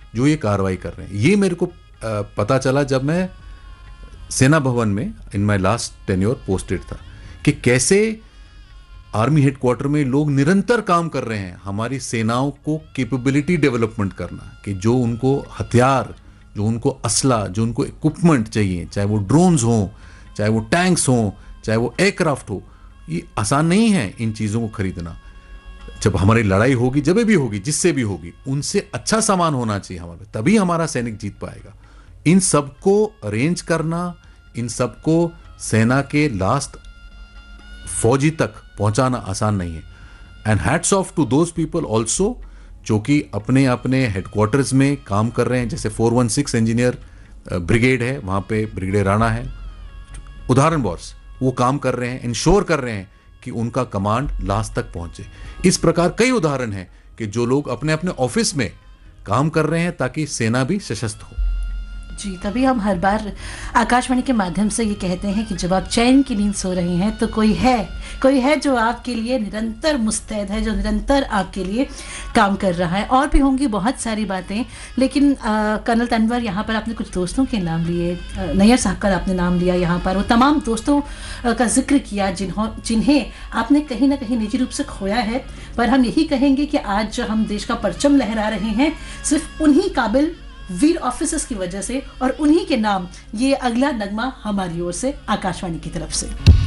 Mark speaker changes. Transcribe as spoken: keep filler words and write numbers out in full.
Speaker 1: जो ये कार्रवाई कर रहे हैं। ये मेरे को आ, पता चला जब मैं सेना भवन में in my last tenure posted था, कि कैसे आर्मी हेडक्वार्टर में लोग निरंतर काम कर रहे हैं हमारी सेनाओं को कैपेबिलिटी डेवलपमेंट करना, कि जो उनको हथियार, जो उनको असला, जो उनको इक्विपमेंट चाहिए, चाहे वो ड्रोन्स हों, चाहे वो टैंक्स हों, चाहे वो एयरक्राफ्ट हो, ये आसान नहीं है इन चीज़ों को खरीदना। जब हमारी लड़ाई होगी, जब भी होगी, जिससे भी होगी, उनसे अच्छा सामान होना चाहिए हमारे, तभी हमारा सैनिक जीत पाएगा। इन सबको अरेंज करना, इन सबको सेना के लास्ट फौजी तक पहुंचाना आसान नहीं है। And hats off to those people also जो कि अपने अपने हेडक्वार्टर्स में काम कर रहे हैं। जैसे four one six engineer brigade है, वहाँ पे ब्रिगेडियर राणा है, उदाहरण बॉस, वो काम कर रहे हैं, इंश्योर कर रहे हैं कि उनका कमांड लास्ट तक पहुंचे। इस प्रकार कई उदाहरण हैं कि जो लोग अपने अपने ऑफिस में काम कर रहे हैं ताकि सेना भी सशक्त हो।
Speaker 2: जी, तभी हम हर बार आकाशवाणी के माध्यम से ये कहते हैं कि जब आप चैन की नींद सो रही हैं तो कोई है कोई है जो आपके लिए निरंतर मुस्तैद है, जो निरंतर आपके लिए काम कर रहा है। और भी होंगी बहुत सारी बातें, लेकिन कर्नल तनवर, यहाँ पर आपने कुछ दोस्तों के नाम लिए, नैयर साहब का आपने नाम लिया, यहाँ पर वो तमाम दोस्तों का जिक्र किया जिन्हों जिन्हें आपने कहीं ना कहीं निजी रूप से खोया है। पर हम यही कहेंगे कि आज जो हम देश का परचम लहरा रहे हैं, सिर्फ उन्हीं काबिल वीर ऑफिसर्स की वजह से, और उन्हीं के नाम ये अगला नगमा हमारी ओर से आकाशवाणी की तरफ से।